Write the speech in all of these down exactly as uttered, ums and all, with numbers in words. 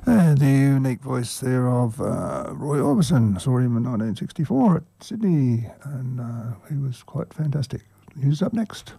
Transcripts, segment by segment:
And the unique voice there of uh, Roy Orbison. Saw him in nineteen sixty-four at Sydney, and uh, he was quite fantastic. Who's up next?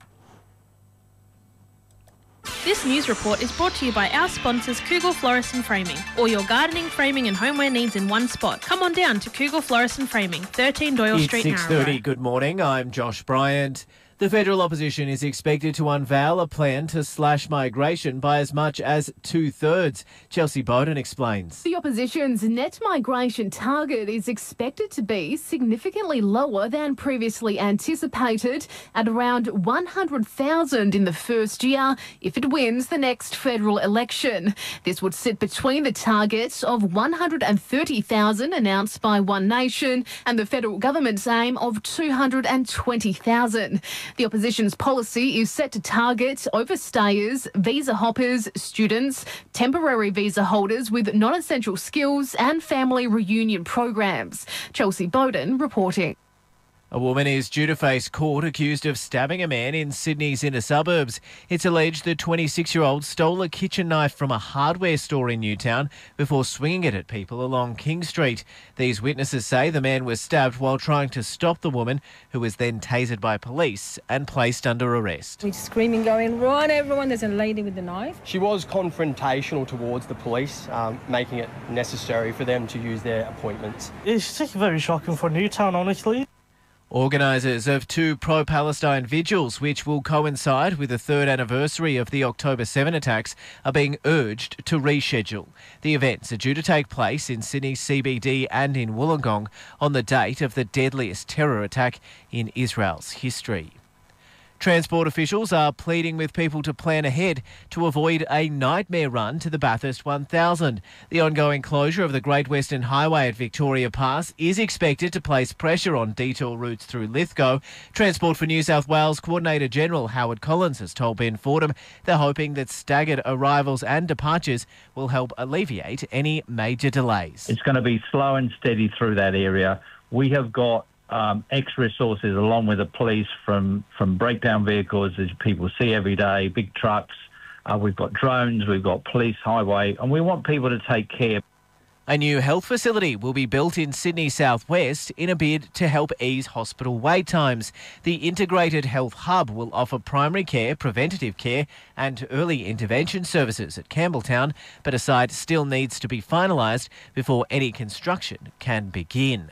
This news report is brought to you by our sponsors Kugel Florist and Framing. All your gardening, framing and homeware needs in one spot. Come on down to Kugel Florist and Framing, thirteen Doyle It's Street, six thirty. Good morning. I'm Josh Bryant. The federal opposition is expected to unveil a plan to slash migration by as much as two-thirds. Chelsea Bowden explains. The opposition's net migration target is expected to be significantly lower than previously anticipated, at around one hundred thousand in the first year if it wins the next federal election. This would sit between the target of one hundred thirty thousand announced by One Nation and the federal government's aim of two hundred twenty thousand. The opposition's policy is set to target overstayers, visa hoppers, students, temporary visa holders with non-essential skills and family reunion programs. Chelsea Bowden reporting. A woman is due to face court accused of stabbing a man in Sydney's inner suburbs. It's alleged the twenty-six-year-old stole a kitchen knife from a hardware store in Newtown before swinging it at people along King Street. These witnesses say the man was stabbed while trying to stop the woman, who was then tasered by police and placed under arrest. We're screaming, going, run everyone, there's a lady with the knife. She was confrontational towards the police, um, making it necessary for them to use their appointments. It's just very shocking for Newtown, honestly. Organisers of two pro-Palestine vigils, which will coincide with the third anniversary of the October seventh attacks, are being urged to reschedule. The events are due to take place in Sydney's C B D and in Wollongong on the date of the deadliest terror attack in Israel's history. Transport officials are pleading with people to plan ahead to avoid a nightmare run to the Bathurst one thousand. The ongoing closure of the Great Western Highway at Victoria Pass is expected to place pressure on detour routes through Lithgow. Transport for New South Wales Coordinator General Howard Collins has told Ben Fordham they're hoping that staggered arrivals and departures will help alleviate any major delays. It's going to be slow and steady through that area. We have got Um, extra resources along with the police from, from breakdown vehicles, as people see every day, big trucks. Uh, we've got drones, we've got police highway, and we want people to take care. A new health facility will be built in Sydney southwest in a bid to help ease hospital wait times. The Integrated Health Hub will offer primary care, preventative care and early intervention services at Campbelltown, but a site still needs to be finalised before any construction can begin.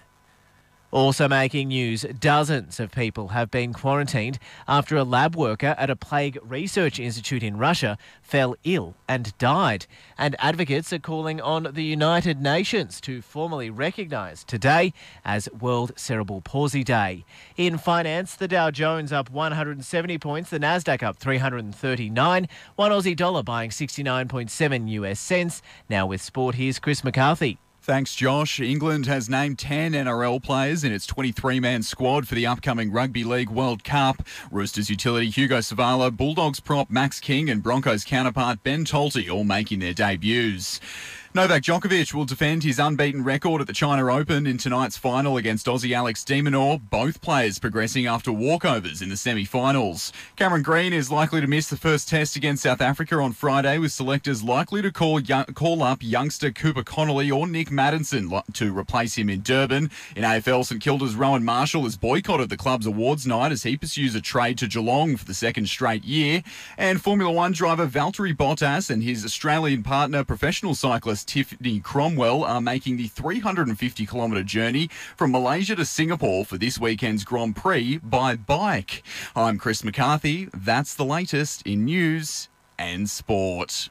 Also making news, dozens of people have been quarantined after a lab worker at a plague research institute in Russia fell ill and died. And advocates are calling on the United Nations to formally recognise today as World Cerebral Palsy Day. In finance, the Dow Jones up one hundred seventy points, the Nasdaq up three hundred thirty-nine, one Aussie dollar buying sixty-nine point seven US cents. Now with sport, here's Chris McCarthy. Thanks, Josh. England has named ten N R L players in its twenty-three man squad for the upcoming Rugby League World Cup. Roosters utility Hugo Savala, Bulldogs prop Max King and Broncos counterpart Ben Tolte all making their debuts. Novak Djokovic will defend his unbeaten record at the China Open in tonight's final against Aussie Alex de Minaur, both players progressing after walkovers in the semi-finals. Cameron Green is likely to miss the first test against South Africa on Friday, with selectors likely to call young, call up youngster Cooper Connolly or Nick Maddinson to replace him in Durban. In A F L, St Kilda's Rowan Marshall has boycotted the club's awards night as he pursues a trade to Geelong for the second straight year. And Formula One driver Valtteri Bottas and his Australian partner, professional cyclist Tiffany Cromwell, are making the three hundred fifty kilometre journey from Malaysia to Singapore for this weekend's Grand Prix by bike. I'm Chris McCarthy. That's the latest in news and sport.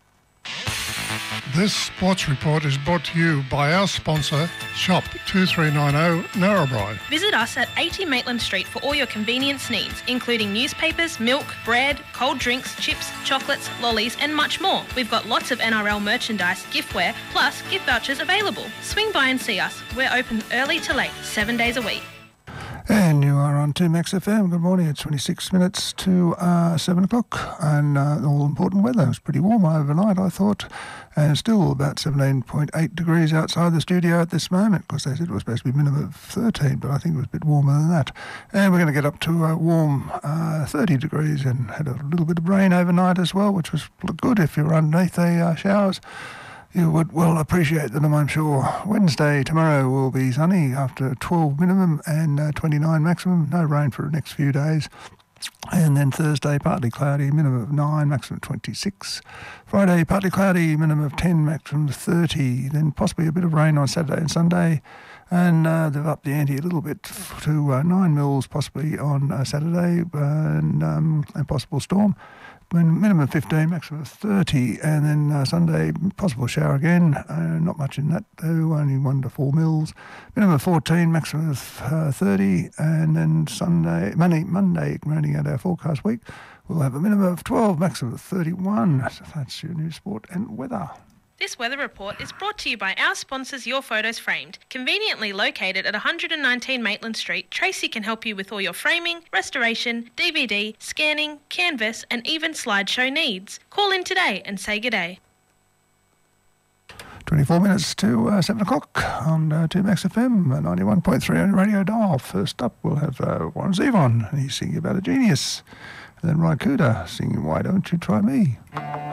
This sports report is brought to you by our sponsor, Shop two three nine zero Narrabri. Visit us at eighty Maitland Street for all your convenience needs, including newspapers, milk, bread, cold drinks, chips, chocolates, lollies and much more. We've got lots of N R L merchandise, giftware, plus gift vouchers available. Swing by and see us. We're open early to late, seven days a week. And you are on two Max F M. Good morning. It's twenty-six minutes to uh, seven o'clock. And uh, all important weather. It was pretty warm overnight, I thought. And still about seventeen point eight degrees outside the studio at this moment, because they said it was supposed to be minimum of thirteen, but I think it was a bit warmer than that. And we're going to get up to a warm uh, thirty degrees, and had a little bit of rain overnight as well, which was good if you were underneath the uh, showers. You would well appreciate them, I'm sure. Wednesday, tomorrow, will be sunny after twelve minimum and uh, twenty-nine maximum. No rain for the next few days. And then Thursday, partly cloudy, minimum of nine, maximum of twenty-six. Friday, partly cloudy, minimum of ten, maximum of thirty. Then possibly a bit of rain on Saturday and Sunday. And uh, they've upped the ante a little bit to uh, nine mils possibly on uh, Saturday uh, and um, a possible storm. Minimum fifteen, maximum of thirty, and then uh, Sunday, possible shower again. Uh, not much in that though, only one to four mils. Minimum of fourteen, maximum of uh, thirty, and then Sunday, Monday, Monday, rounding out our forecast week, we'll have a minimum of twelve, maximum of thirty-one. So that's your news, sport and weather. This weather report is brought to you by our sponsors, Your Photos Framed. Conveniently located at one hundred nineteen Maitland Street, Tracy can help you with all your framing, restoration, D V D, scanning, canvas and even slideshow needs. Call in today and say good day. twenty-four minutes to uh, seven o'clock on uh, two Max F M, ninety-one point three on radio dial. First up, we'll have uh, Warren Zevon, and he's singing about a genius. And then Ry Cooder singing Why Don't You Try Me.